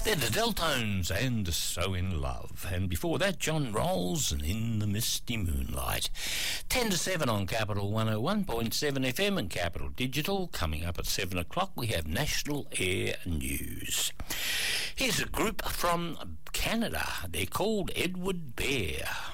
They're the Deltones and So In Love. And before that, John Rolls and In the Misty Moonlight. 10 to 7 on Capital 101.7 FM and Capital Digital. Coming up at 7 o'clock, we have National Air News. Here's a group from Canada. They're called Edward Bear.